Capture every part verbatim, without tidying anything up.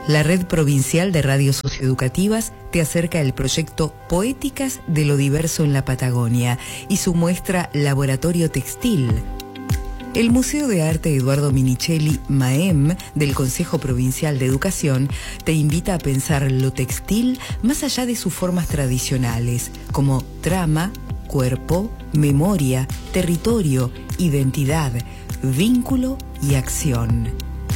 La Red Provincial de Radios Socioeducativas te acerca el proyecto Poéticas de lo Diverso en la Patagonia y su muestra Laboratorio Textil. El Museo de Arte Eduardo Minichelli, MAEM, del Consejo Provincial de Educación, te invita a pensar lo textil más allá de sus formas tradicionales, como trama, cuerpo, memoria, territorio, identidad, vínculo y acción.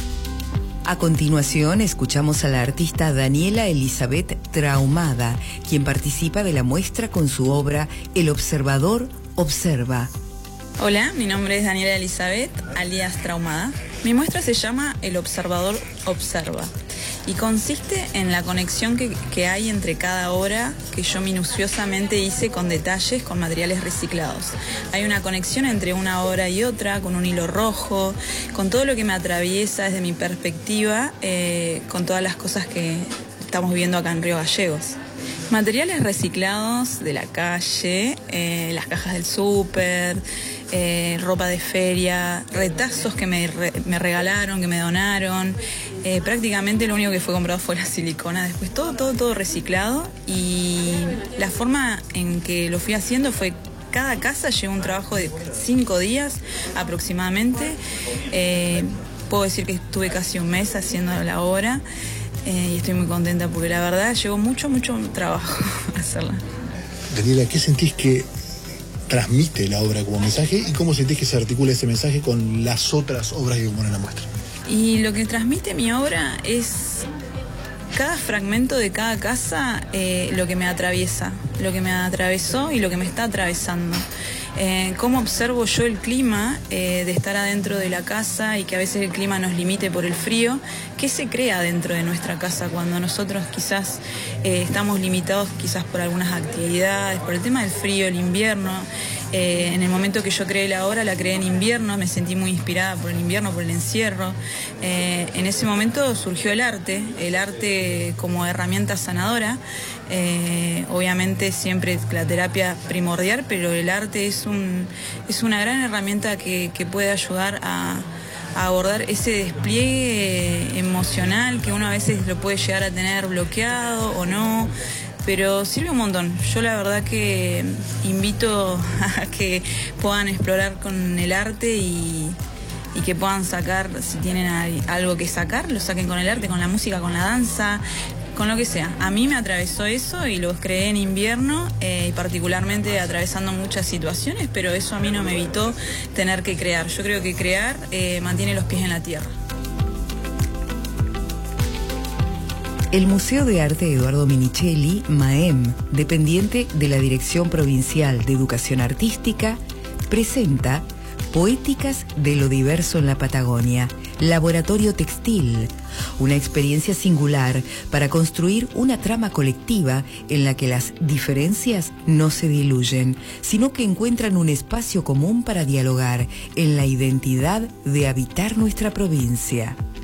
A continuación, escuchamos a la artista Daniela Elizabeth Traumada, quien participa de la muestra con su obra El Observador Observa. Hola, mi nombre es Daniela Elizabeth, alias Traumada. Mi muestra se llama El Observador Observa y consiste en la conexión que, que hay entre cada obra que yo minuciosamente hice con detalles, con materiales reciclados. Hay una conexión entre una obra y otra, con un hilo rojo, con todo lo que me atraviesa desde mi perspectiva, eh, con todas las cosas que estamos viviendo acá en Río Gallegos. Materiales reciclados de la calle, eh, las cajas del súper, eh, ropa de feria, retazos que me, re, me regalaron, que me donaron. Eh, prácticamente lo único que fue comprado fue la silicona. Después todo, todo, todo reciclado. Y la forma en que lo fui haciendo fue... Cada casa lleva un trabajo de cinco días aproximadamente. Eh, puedo decir que estuve casi un mes haciendo la obra. Eh, y estoy muy contenta porque la verdad llevó mucho, mucho trabajo hacerla. Daniela, ¿qué sentís que transmite la obra como mensaje y cómo sentís que se articula ese mensaje con las otras obras que componen la muestra? Y lo que transmite mi obra es cada fragmento de cada casa, eh, lo que me atraviesa, lo que me atravesó y lo que me está atravesando. Eh, cómo observo yo el clima eh, de estar adentro de la casa y que a veces el clima nos limite por el frío. ¿Qué se crea dentro de nuestra casa cuando nosotros quizás eh, estamos limitados quizás por algunas actividades, por el tema del frío, el invierno? Eh, en el momento que yo creé la obra, la creé en invierno, me sentí muy inspirada por el invierno, por el encierro. Eh, en ese momento surgió el arte, el arte como herramienta sanadora. Eh, obviamente siempre la terapia primordial, pero el arte es, un, es una gran herramienta que, que puede ayudar a, a abordar ese despliegue emocional que uno a veces lo puede llegar a tener bloqueado o no. Pero sirve un montón. Yo la verdad que invito a que puedan explorar con el arte y, y que puedan sacar, si tienen algo que sacar, lo saquen con el arte, con la música, con la danza, con lo que sea. A mí me atravesó eso y lo creé en invierno, eh, y particularmente atravesando muchas situaciones, pero eso a mí no me evitó tener que crear. Yo creo que crear eh, mantiene los pies en la tierra. El Museo de Arte Eduardo Minichelli, MAEM, dependiente de la Dirección Provincial de Educación Artística, presenta Poéticas de lo Diverso en la Patagonia, Laboratorio Textil, una experiencia singular para construir una trama colectiva en la que las diferencias no se diluyen, sino que encuentran un espacio común para dialogar en la identidad de habitar nuestra provincia.